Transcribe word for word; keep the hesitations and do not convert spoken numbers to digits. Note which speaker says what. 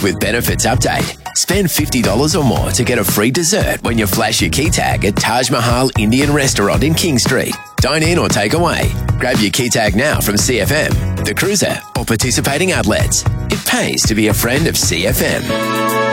Speaker 1: Health with Benefits update. Spend fifty dollars or more to get a free dessert when you flash your key tag at Taj Mahal Indian Restaurant in King Street. Dine in or take away. Grab your key tag now from C F M, The Cruiser, or participating outlets. It pays to be a friend of C F M.